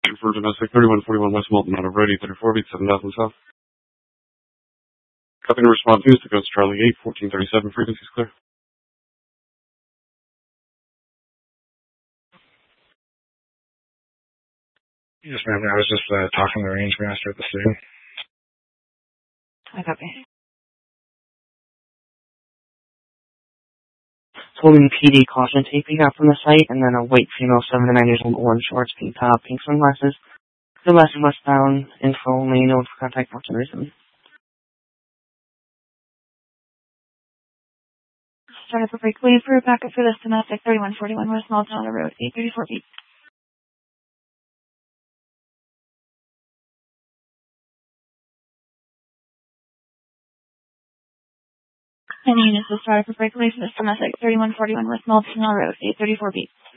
for domestic 3141 West Malton out of Road 834 beat 7000 South. Copy and response news to Coast Charlie 8, 1437, frequencies clear. Yes, ma'am. I was just talking to the range master at the station. I copy. Holding PD caution tape we got from the site, and then a white female 7 to 9 years old, orange shorts, pink top, pink sunglasses. The last westbound, info only, no contact for some reason. Started for break, waiting for a backup for this domestic 3141 West Malton Road, 834 feet. Any units will start for breakaway for this domestic 3141 West Malton Road, 834 feet.